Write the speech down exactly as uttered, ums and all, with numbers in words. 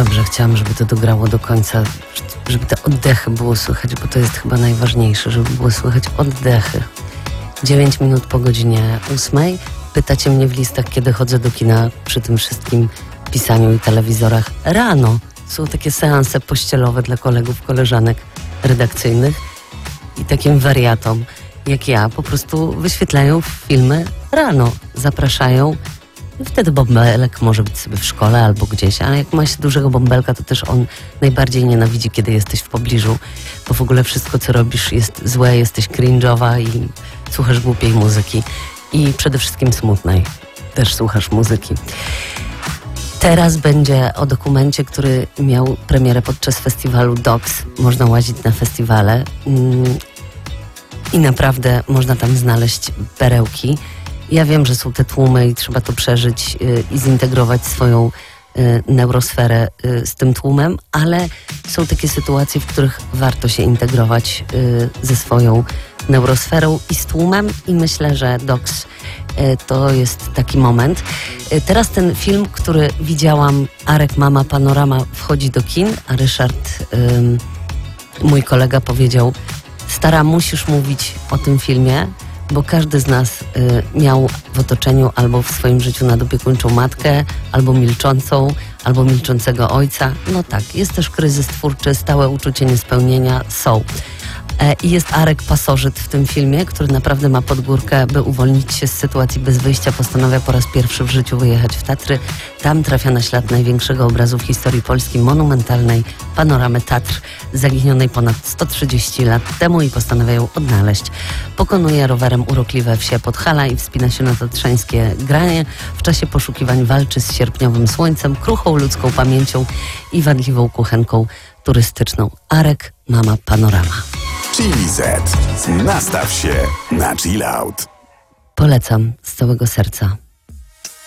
dobrze, chciałam, żeby to dograło do końca, żeby te oddechy było słychać, bo to jest chyba najważniejsze, żeby było słychać oddechy. Dziewięć minut po godzinie ósmej. Pytacie mnie w listach, kiedy chodzę do kina przy tym wszystkim pisaniu i telewizorach. Rano są takie seanse pościelowe dla kolegów, koleżanek redakcyjnych i takim wariatom jak ja po prostu wyświetlają filmy rano, zapraszają. I wtedy bąbelek może być sobie w szkole albo gdzieś, ale jak ma się dużego bąbelka, to też on najbardziej nienawidzi, kiedy jesteś w pobliżu, bo w ogóle wszystko, co robisz, jest złe, jesteś cringe'owa i słuchasz głupiej muzyki. I przede wszystkim smutnej. Też słuchasz muzyki. Teraz będzie o dokumencie, który miał premierę podczas festiwalu Docs. Można łazić na festiwale mm, i naprawdę można tam znaleźć perełki. Ja wiem, że są te tłumy i trzeba to przeżyć yy, i zintegrować swoją yy, neurosferę yy, z tym tłumem, ale są takie sytuacje, w których warto się integrować yy, ze swoją neurosferą i z tłumem i myślę, że Docs yy, to jest taki moment. Yy, teraz ten film, który widziałam, Arek, Mama, Panorama, wchodzi do kin, a Ryszard, yy, mój kolega, powiedział: stara, musisz mówić o tym filmie, bo każdy z nas y, miał w otoczeniu albo w swoim życiu nadopiekuńczą matkę, albo milczącą, albo milczącego ojca. No tak, jest też kryzys twórczy, stałe uczucie niespełnienia, są. E, I jest Arek, pasożyt w tym filmie, który naprawdę ma pod górkę, by uwolnić się z sytuacji bez wyjścia. Postanawia po raz pierwszy w życiu wyjechać w Tatry. Tam trafia na ślad największego obrazu w historii Polski, monumentalnej panoramy Tatr, zaginionej ponad sto trzydzieści lat temu, i postanawia ją odnaleźć. Pokonuje rowerem urokliwe wsie Podhala i wspina się na tatrzańskie granie. W czasie poszukiwań walczy z sierpniowym słońcem, kruchą ludzką pamięcią i wadliwą kuchenką turystyczną. Arek, Mama, Panorama. Chili Z. Nastaw się na chill out. Polecam z całego serca.